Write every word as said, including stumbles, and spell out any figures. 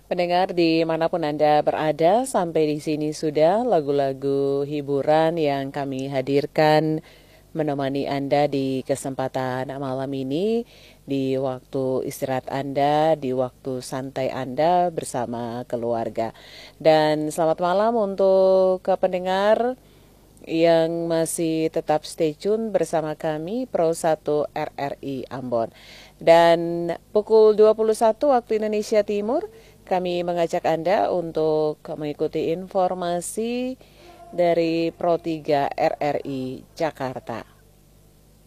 Pendengar dimanapun Anda berada, sampai di sini sudah lagu-lagu hiburan yang kami hadirkan menemani Anda di kesempatan malam ini, di waktu istirahat Anda, di waktu santai Anda bersama keluarga. Dan selamat malam untuk ke pendengar yang masih tetap stay tune bersama kami Pro satu R R I Ambon. Dan pukul dua puluh satu waktu Indonesia Timur, kami mengajak Anda untuk mengikuti informasi dari Pro tiga R R I Jakarta.